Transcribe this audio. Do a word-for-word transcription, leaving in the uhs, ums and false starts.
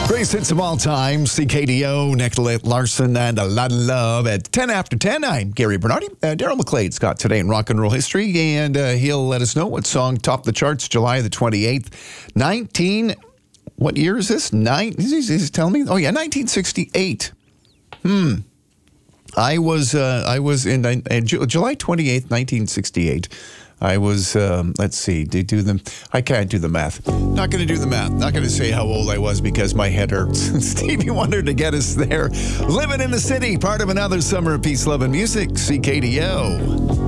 Greatest hits of all time, C K D O, Nicolette Larson, and a lot of love. At ten after ten, I'm Gary Bernardi. Uh, Daryl McClade's got today in rock and roll history, and uh, he'll let us know what song topped the charts July the twenty-eighth, nineteen... What year is this? Nine? He's, he's telling me? Oh, yeah, nineteen sixty-eight. Hmm. I was, uh, I was in uh, July twenty-eighth, nineteen sixty-eight. I was, um, let's see, do, do the, I can't do the math. Not going to do the math. Not going to say how old I was because my head hurts. Stevie Wonder to get us there. Living in the City, part of another summer of peace, love, and music, C K D O.